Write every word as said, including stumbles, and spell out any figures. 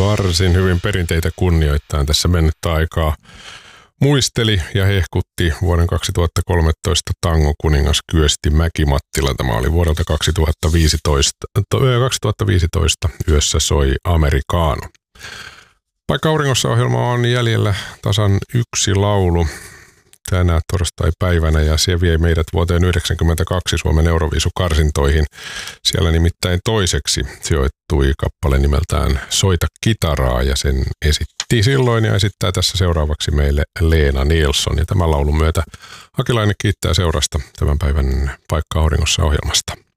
varsin hyvin perinteitä kunnioittain tässä mennyttä aikaa muisteli ja hehkutti vuoden kaksituhattakolmetoista tangokuningas Kyösti Mäki-Mattila. Tämä oli vuodelta kaksituhattaviisitoista. kaksituhattaviisitoista yössä soi Americano. Paikka auringossa -ohjelma on jäljellä tasan yksi laulu tänä torstai-päivänä ja se vie meidät vuoteen yhdeksänkymmentäkaksi Suomen Euroviisukarsintoihin. Siellä nimittäin toiseksi sijoittui kappale nimeltään Soita kitaraa ja sen esitti silloin ja esittää tässä seuraavaksi meille Leena Nilsson. Ja tämän laulun myötä Hakilainen kiittää seurasta tämän päivän Paikka auringossa -ohjelmasta.